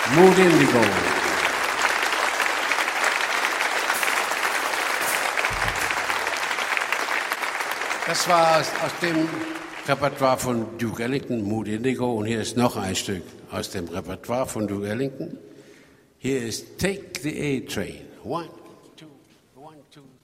Mood Indigo. Das war aus dem Repertoire von Duke Ellington, Mood Indigo. Und hier ist noch ein Stück aus dem Repertoire von Duke Ellington. Hier ist Take the A-Train. One.